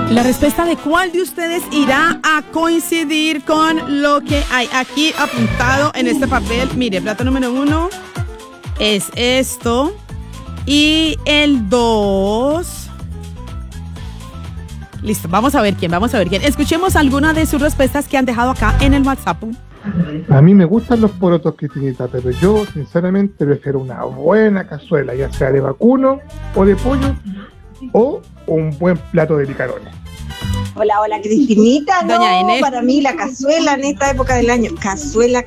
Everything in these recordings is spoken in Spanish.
La respuesta de cuál de ustedes irá a coincidir con lo que hay aquí apuntado en este papel. Mire, plato número 1 es esto. Y el 2. Listo, vamos a ver quién. Escuchemos alguna de sus respuestas que han dejado acá en el WhatsApp. A mí me gustan los porotos, Cristinita, pero yo sinceramente prefiero una buena cazuela, ya sea de vacuno o de pollo, o un buen plato de picarones. Hola, Cristinita. Doña No, Inés. para mí la cazuela en esta época del año. Cazuela.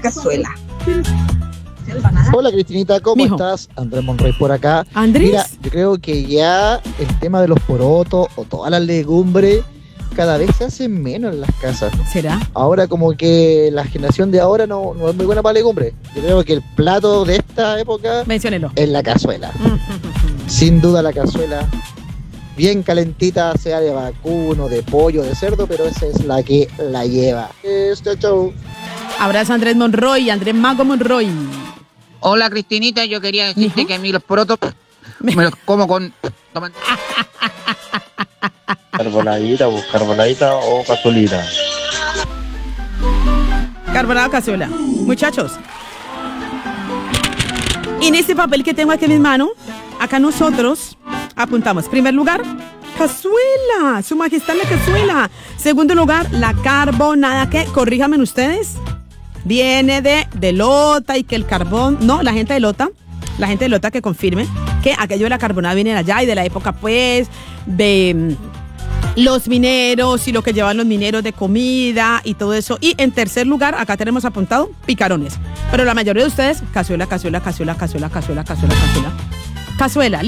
Hola Cristinita, ¿cómo Mijo. estás? Andrés Monroy por acá. ¿Andrés? Mira, yo creo que ya el tema de los porotos o todas las legumbres cada vez se hacen menos en las casas. ¿Será? Ahora como que la generación de ahora no es muy buena para legumbres. Yo creo que el plato de esta época Menciónelo. es la cazuela. Sin duda la cazuela. Bien calentita, sea de vacuno, de pollo, de cerdo, pero esa es la que la lleva. Chau. Abrazo a Andrés Monroy, Andrés Mago Monroy. Hola Cristinita, yo quería decirte ¿Mijo? que a mí los porotos me los como con... Carbonadita o cazuelita. Carbonado cazuela. Muchachos, en este papel que tengo aquí en mis manos, acá nosotros apuntamos. Primer lugar, cazuela. Su majestad la cazuela. Segundo lugar, la carbonada. ¿Qué? Corríjanme ustedes. Viene de Lota y que el carbón... No, la gente de Lota que confirme que aquello de la carbonada viene de allá y de la época, pues, de los mineros y lo que llevan los mineros de comida y todo eso. Y en tercer lugar, acá tenemos apuntado picarones. Pero la mayoría de ustedes, cazuela. Cazuela.